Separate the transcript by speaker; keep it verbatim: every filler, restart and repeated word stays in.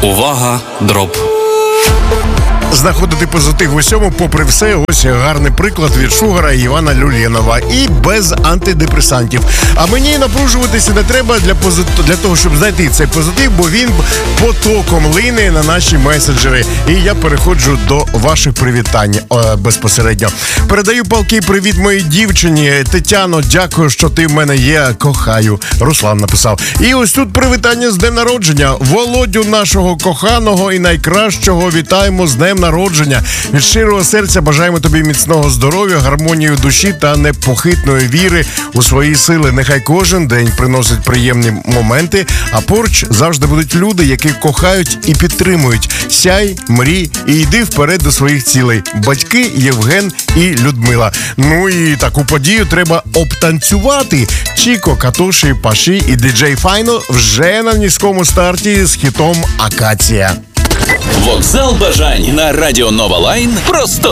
Speaker 1: Увага, дроп.
Speaker 2: Знаходити позитив в усьому, попри все, ось гарний приклад від Шугара і Івана Люленова. І без антидепресантів. А мені напружуватися не треба для позит... для того, щоб знайти цей позитив, бо він потоком лине на наші меседжери. І я переходжу до ваших привітань о, безпосередньо. Передаю палкий привіт моїй дівчині. Тетяно, дякую, що ти в мене є. Кохаю. Руслан написав. І ось тут привітання з днем народження. Володю нашого коханого і найкращого вітаємо з днем народження. Від щирого серця бажаємо тобі міцного здоров'я, гармонії душі та непохитної віри у свої сили. Нехай кожен день приносить приємні моменти, а поруч завжди будуть люди, які кохають і підтримують. Сяй, мрій і йди вперед до своїх цілей. Батьки Євген і Людмила. Ну і таку подію треба обтанцювати. Чіко, Катоші, Паші і діджей Файно вже на низькому старті з хітом «Акація».
Speaker 1: Вокзал бажань на Радіо Нова Лайн просто